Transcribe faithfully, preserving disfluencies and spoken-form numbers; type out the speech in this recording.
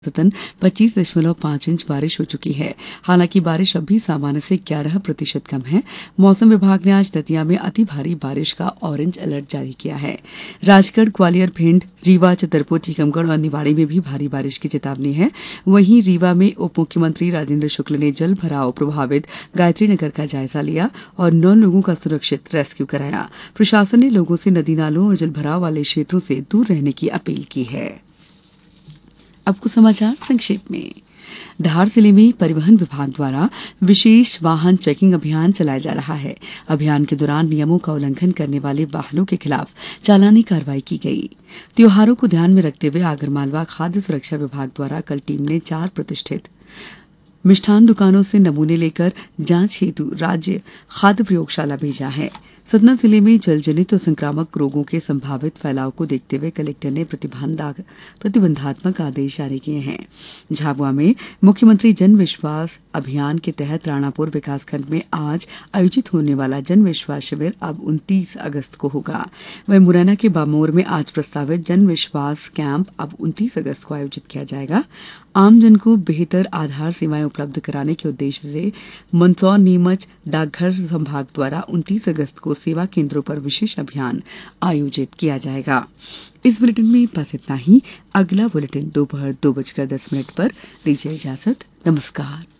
औसतन पच्चीस दशमलव पाँच इंच बारिश हो चुकी है। हालांकि बारिश अब भी सामान्य से ग्यारह प्रतिशत कम है। मौसम विभाग ने आज दतिया में अति भारी बारिश का ऑरेंज अलर्ट जारी किया है। राजगढ़, ग्वालियर, भिंड, रीवा, छतरपुर, टीकमगढ़ और निवाड़ी में भी भारी बारिश की चेतावनी है। वहीं रीवा में उप मुख्यमंत्री राजेंद्र शुक्ल ने जल भराव प्रभावित गायत्री नगर का जायजा लिया और नौ लोगों का सुरक्षित रेस्क्यू कराया। प्रशासन ने लोगों से नदी नालों और जल भराव वाले क्षेत्रों से दूर रहने की अपील की है। अब कुछ समाचार संक्षेप में। धार जिले में परिवहन विभाग द्वारा विशेष वाहन चेकिंग अभियान चलाया जा रहा है। अभियान के दौरान नियमों का उल्लंघन करने वाले वाहनों के खिलाफ चालानी कार्रवाई की गई। त्योहारों को ध्यान में रखते हुए आगरमालवा खाद्य सुरक्षा विभाग द्वारा कल टीम ने चार प्रतिष्ठित मिष्ठान दुकानों से नमूने लेकर जांच हेतु राज्य खाद्य प्रयोगशाला भेजा है। सतना जिले में जलजनित और संक्रामक रोगों के संभावित फैलाव को देखते हुए कलेक्टर ने प्रतिबंधात्मक आदेश जारी किए हैं। झाबुआ में मुख्यमंत्री जन विश्वास अभियान के तहत राणापुर विकासखंड में आज आयोजित होने वाला जन विश्वास शिविर अब उनतीस अगस्त को होगा। वहीं मुरैना के बामोर में आज प्रस्तावित जन विश्वास कैंप अब उनतीस अगस्त को आयोजित किया जाएगा। आमजन को बेहतर आधार सेवाएं उपलब्ध कराने के उद्देश्य से मंदसौर, नीमच डाकघर संभाग द्वारा उनतीस अगस्त को सेवा केंद्रों पर विशेष अभियान आयोजित किया जाएगा। इस बुलेटिन में बस इतना ही। अगला बुलेटिन दोपहर दो बजकर दस मिनट पर। दीजिए इजाजत। नमस्कार।